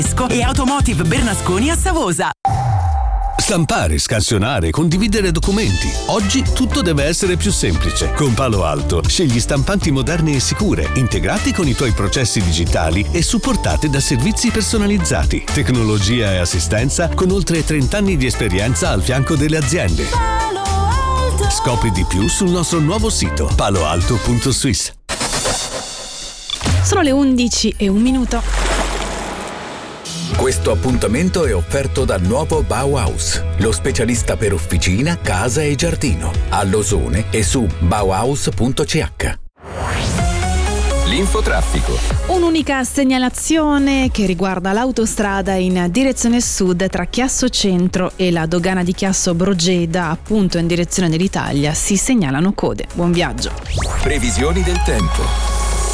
e Automotive Bernasconi a Savosa. Stampare, scansionare, condividere documenti. Oggi tutto deve essere più semplice. Con Palo Alto scegli stampanti moderne e sicure, integrate con i tuoi processi digitali e supportate da servizi personalizzati, tecnologia e assistenza con oltre 30 anni di esperienza al fianco delle aziende. Palo Alto. Scopri di più sul nostro nuovo sito paloalto.swiss. Sono le 11:01. Questo appuntamento è offerto da Nuovo Bauhaus, lo specialista per officina, casa e giardino, a Losone e su bauhaus.ch. L'infotraffico. Un'unica segnalazione che riguarda l'autostrada in direzione sud tra Chiasso Centro e la dogana di Chiasso Brogeda, appunto in direzione dell'Italia, si segnalano code. Buon viaggio. Previsioni del tempo.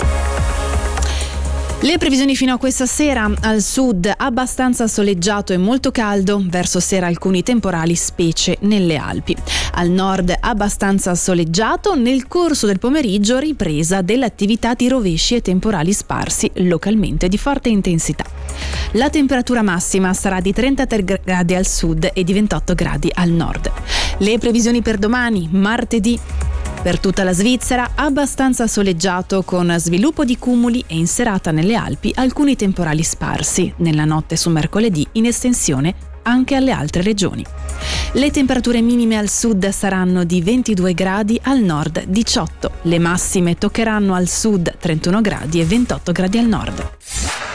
Le previsioni fino a questa sera: al sud abbastanza soleggiato e molto caldo, verso sera alcuni temporali specie nelle Alpi. Al nord abbastanza soleggiato, nel corso del pomeriggio ripresa dell'attività di rovesci e temporali sparsi localmente di forte intensità. La temperatura massima sarà di 33 gradi al sud e di 28 gradi al nord. Le previsioni per domani, martedì: per tutta la Svizzera abbastanza soleggiato con sviluppo di cumuli e in serata nelle Alpi alcuni temporali sparsi, nella notte su mercoledì in estensione anche alle altre regioni. Le temperature minime al sud saranno di 22 gradi, al nord 18. Le massime toccheranno al sud 31 gradi e 28 gradi al nord.